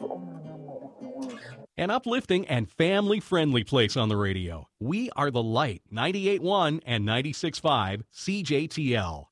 An uplifting and family-friendly place on the radio. We are the Light, 98.1 and 96.5 CJTL.